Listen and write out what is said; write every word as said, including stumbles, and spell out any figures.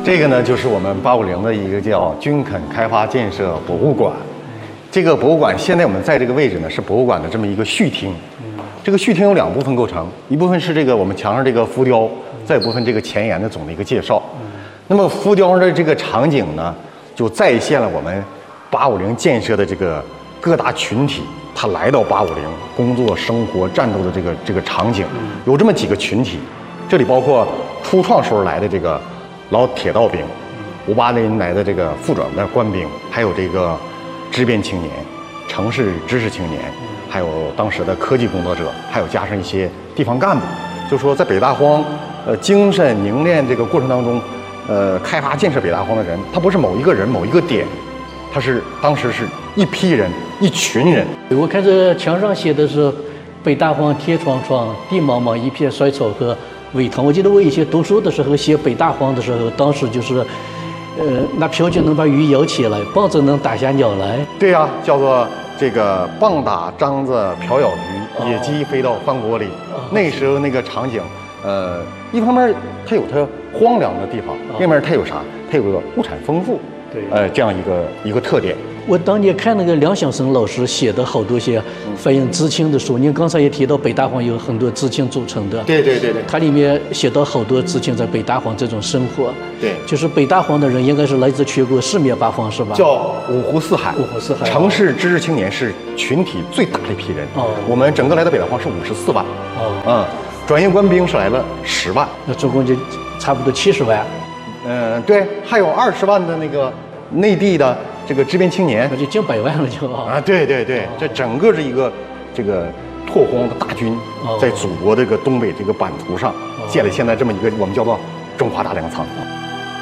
这个呢，就是我们八五零的一个叫军垦开发建设博物馆。这个博物馆现在我们在这个位置呢，是博物馆的这么一个序厅。这个序厅有两部分构成，一部分是这个我们墙上这个浮雕，再一部分这个前沿的总的一个介绍。那么浮雕的这个场景呢，就再现了我们八五零建设的这个各大群体，他来到八五零工作、生活、战斗的这个这个场景，有这么几个群体。这里包括初创时候来的这个老铁道兵，五八年来的这个副转的官兵，还有这个知边青年、城市知识青年，还有当时的科技工作者，还有加上一些地方干部。就说在北大荒，呃，精神凝练这个过程当中，呃，开发建设北大荒的人，他不是某一个人、某一个点，他是当时是一批人、一群人。 我看这墙上写的是北大荒天苍苍，地茫茫一片衰草和苇塘。我记得我以前读书的时候写北大荒的时候，当时就是，呃，拿瓢就能把鱼舀起来，棒子能打下鸟来。 对呀、啊，叫做这个棒打獐子瓢舀鱼，野鸡飞到饭锅里。哦、那时候那个场景，呃，一方面它有它荒凉的地方，另一面它有啥？它有个物产丰富。 对， 呃，这样一个一个特点。 我当年看那个梁晓声老师写的好多些反映知青的书，您刚才也提到北大荒有很多知青组成的。 对对对对， 它里面写到好多知青在北大荒这种生活。 对， 就是北大荒的人应该是来自全国四面八方，是吧？ 叫五湖四海。 五湖四海。 城市知识青年是群体最大的一批人。哦，我们整个来到北大荒是五十四万。哦，嗯，转业官兵是来了十万， 那总共就差不多七十万。 嗯，对，还有二十万的那个内地的这个知边青年， 那就近百万了就啊，对对对，这整个是一个这个拓荒的大军，在祖国这个东北这个版图上建了现在这么一个我们叫做中华大粮仓。